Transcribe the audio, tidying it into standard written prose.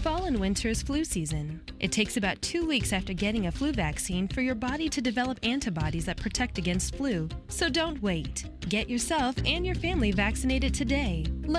Fall and winter is flu season. It takes about 2 weeks after getting a flu vaccine for your body to develop antibodies that protect against flu. So don't wait. Get yourself and your family vaccinated today.